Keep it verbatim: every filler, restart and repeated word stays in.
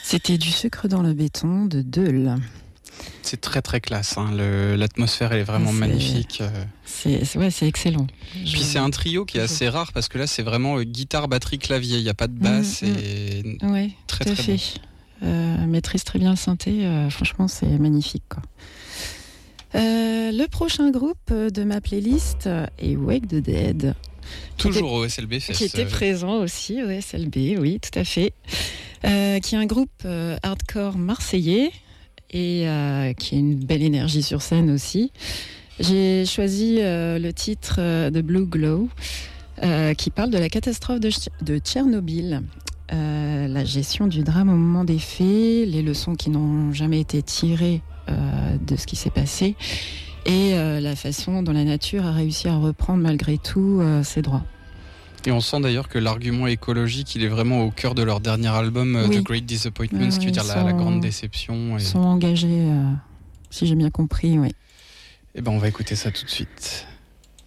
C'était du sucre dans le béton de Deul. C'est très très classe, hein. Le, l'atmosphère elle est vraiment c'est, magnifique. C'est, c'est, ouais, c'est excellent. Puis Je... c'est un trio qui est assez rare parce que là c'est vraiment euh, guitare, batterie, clavier, il n'y a pas de basse. Mmh, et oui, très, tout à très fait. Bon. Euh, maîtrise très bien le synthé, euh, franchement c'est magnifique, quoi. Euh, le prochain groupe de ma playlist est Wake the Dead. Toujours au S L B Fest. Qui était présent aussi au S L B, oui, tout à fait. Euh, qui est un groupe euh, hardcore marseillais et euh, qui a une belle énergie sur scène aussi. J'ai choisi euh, le titre euh, de Blue Glow euh, qui parle de la catastrophe de, de Tchernobyl. Euh, la gestion du drame au moment des faits, les leçons qui n'ont jamais été tirées euh, de ce qui s'est passé et euh, la façon dont la nature a réussi à reprendre malgré tout euh, ses droits. Et on sent d'ailleurs que l'argument écologique, il est vraiment au cœur de leur dernier album, oui. The Great Disappointment, euh, ce qui veut dire la, la grande déception. Ils et... sont engagés, euh, si j'ai bien compris, oui. Eh ben, on va écouter ça tout de suite.